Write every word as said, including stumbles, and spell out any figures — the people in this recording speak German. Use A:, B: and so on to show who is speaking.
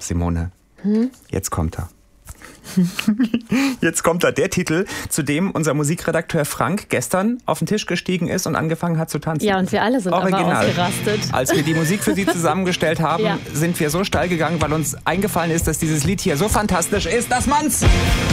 A: Simone. Hm? Jetzt kommt er. Jetzt kommt da der Titel, zu dem unser Musikredakteur Frank gestern auf den Tisch gestiegen ist und angefangen hat zu tanzen.
B: Ja, und wir alle sind
A: Original.
B: aber ausgerastet.
A: Als wir die Musik für Sie zusammengestellt haben,
B: ja.
A: sind wir so steil gegangen, weil uns eingefallen ist, dass dieses Lied hier so fantastisch ist, dass man's